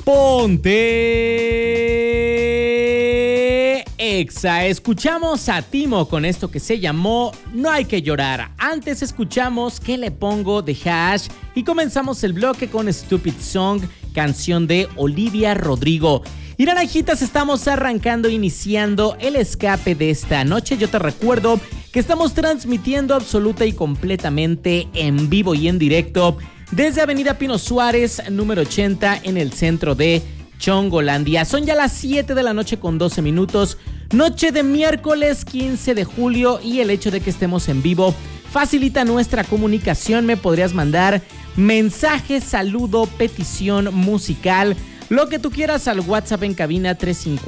Ponte Exa. Escuchamos a Timo con esto que se llamó No hay que llorar. Antes escuchamos ¿Qué le pongo? De Hash. Y comenzamos el bloque con Stupid Song, canción de Olivia Rodrigo. Y naranjitas, estamos iniciando el escape de esta noche. Yo te recuerdo que estamos transmitiendo absoluta y completamente en vivo y en directo desde Avenida Pino Suárez, número 80, en el centro de Chongolandia. Son ya las 7 de la noche con 12 minutos, noche de miércoles 15 de julio, y el hecho de que estemos en vivo facilita nuestra comunicación. Me podrías mandar mensaje, saludo, petición musical, lo que tú quieras al WhatsApp en cabina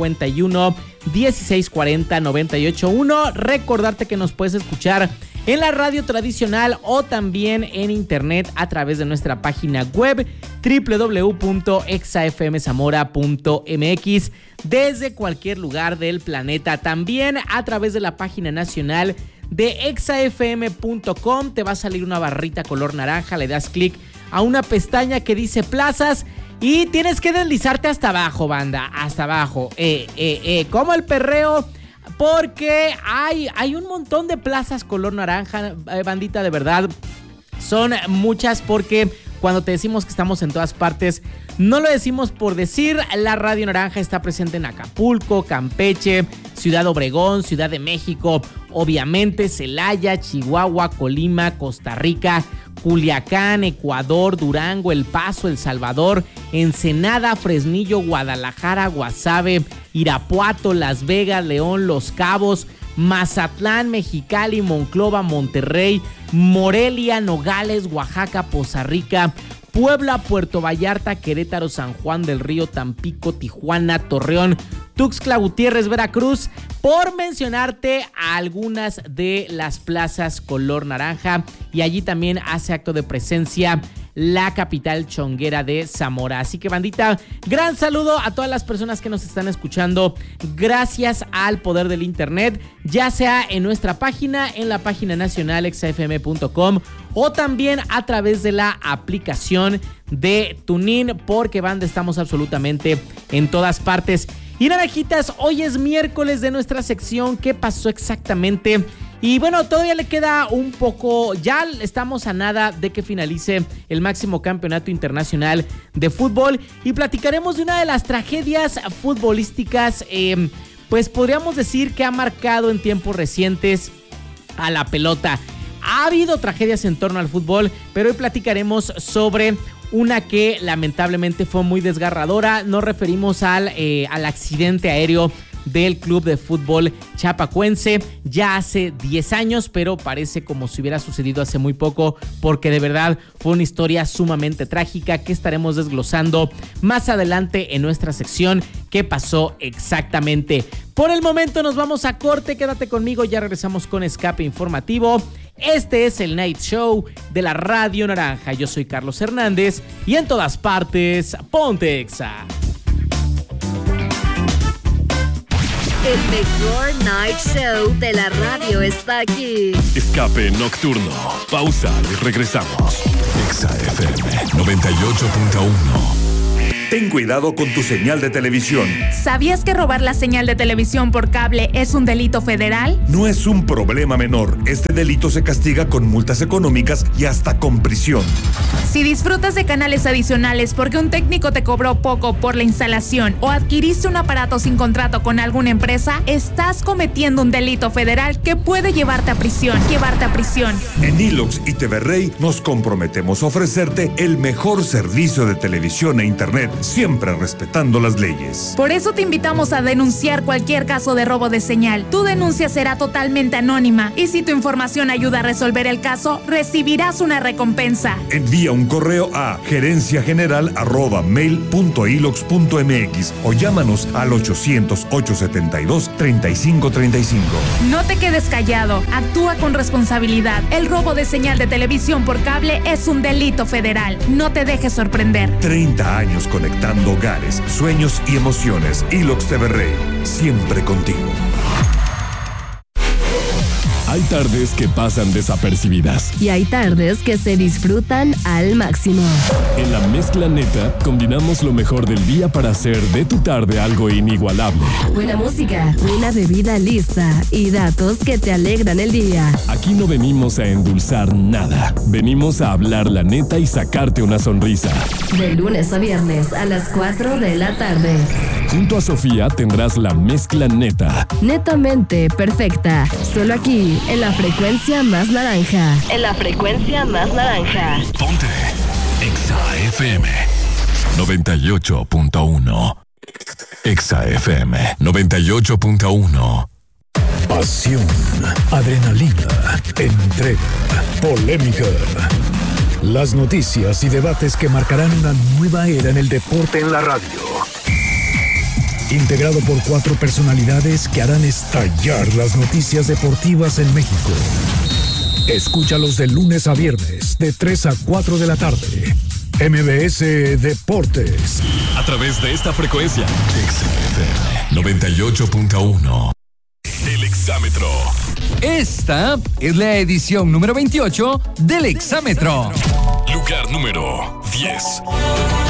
351-1640-981. Recordarte que nos puedes escuchar en la radio tradicional o también en internet a través de nuestra página web www.exafmzamora.mx desde cualquier lugar del planeta. También a través de la página nacional de exafm.com te va a salir una barrita color naranja, le das clic a una pestaña que dice plazas y tienes que deslizarte hasta abajo, banda, hasta abajo, como el perreo, porque hay un montón de plazas color naranja, bandita, de verdad, son muchas, porque cuando te decimos que estamos en todas partes, no lo decimos por decir. La Radio Naranja está presente en Acapulco, Campeche, Ciudad Obregón, Ciudad de México, obviamente Celaya, Chihuahua, Colima, Costa Rica, Culiacán, Ecuador, Durango, El Paso, El Salvador, Ensenada, Fresnillo, Guadalajara, Guasave, Irapuato, Las Vegas, León, Los Cabos, Mazatlán, Mexicali, Monclova, Monterrey, Morelia, Nogales, Oaxaca, Poza Rica, Puebla, Puerto Vallarta, Querétaro, San Juan del Río, Tampico, Tijuana, Torreón, Tuxtla Gutiérrez, Veracruz, por mencionarte algunas de las plazas color naranja. Y allí también hace acto de presencia la capital chonguera de Zamora. Así que, bandita, gran saludo a todas las personas que nos están escuchando gracias al poder del internet, ya sea en nuestra página, en la página nacional exafm.com, o también a través de la aplicación de TuneIn, porque, banda, estamos absolutamente en todas partes. Y naranjitas, hoy es miércoles de nuestra sección ¿Qué pasó exactamente? Y bueno, todavía le queda un poco, ya estamos a nada de que finalice el máximo campeonato internacional de fútbol, y platicaremos de una de las tragedias futbolísticas, pues podríamos decir que ha marcado en tiempos recientes a la pelota. Ha habido tragedias en torno al fútbol, pero hoy platicaremos sobre una que lamentablemente fue muy desgarradora. Nos referimos al accidente aéreo del club de fútbol chapacuense, ya hace 10 años, pero parece como si hubiera sucedido hace muy poco, porque de verdad fue una historia sumamente trágica que estaremos desglosando más adelante en nuestra sección ¿Qué pasó exactamente? Por el momento nos vamos a corte, quédate conmigo, ya regresamos con Escape Informativo. Este es el Night Show de la Radio Naranja. Yo soy Carlos Hernández y en todas partes, ponte Exa. El mejor night show de la radio está aquí. Escape nocturno. Pausa y regresamos. Exa FM 98.1. Ten cuidado con tu señal de televisión. ¿Sabías que robar la señal de televisión por cable es un delito federal? No es un problema menor. Este delito se castiga con multas económicas y hasta con prisión. Si disfrutas de canales adicionales porque un técnico te cobró poco por la instalación o adquiriste un aparato sin contrato con alguna empresa, estás cometiendo un delito federal que puede llevarte a prisión. En Ilox y TV Rey nos comprometemos a ofrecerte el mejor servicio de televisión e internet, siempre respetando las leyes. Por eso te invitamos a denunciar cualquier caso de robo de señal. Tu denuncia será totalmente anónima y si tu información ayuda a resolver el caso, recibirás una recompensa. Envía un correo a gerenciageneral@mail.ilox.mx o llámanos al 800-872-3535. No te quedes callado, actúa con responsabilidad. El robo de señal de televisión por cable es un delito federal. No te dejes sorprender. 30 años conectando hogares, sueños y emociones. Ilox TV Rey, siempre contigo. Hay tardes que pasan desapercibidas. Y hay tardes que se disfrutan al máximo. En la mezcla neta, combinamos lo mejor del día para hacer de tu tarde algo inigualable. Buena música, una bebida lista y datos que te alegran el día. Aquí no venimos a endulzar nada. Venimos a hablar la neta y sacarte una sonrisa. De lunes a viernes a las 4 de la tarde. Junto a Sofía tendrás la mezcla neta. Netamente perfecta. Solo aquí, en la frecuencia más naranja. En la frecuencia más naranja. Ponte Exa FM 98.1. Exa FM 98.1. Pasión, adrenalina, entrega, polémica. Las noticias y debates que marcarán una nueva era en el deporte en la radio. Integrado por 4 personalidades que harán estallar las noticias deportivas en México. Escúchalos de lunes a viernes, de 3 a 4 de la tarde. MBS Deportes. A través de esta frecuencia, XFM 98.1. El Exámetro. Esta es la edición número 28 del Exámetro. Lugar número 10.